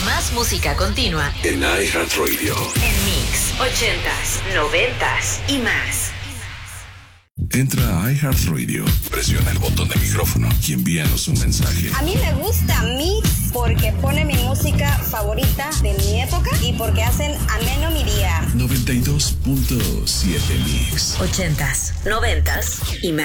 Más música continua en iHeartRadio. En Mix 80s, 90s y más. Entra a iHeartRadio, presiona el botón de micrófono y envíanos un mensaje. A mí me gusta Mix porque pone mi música favorita de mi época y porque hacen ameno mi día. 92.7 Mix. 80s, 90s y más.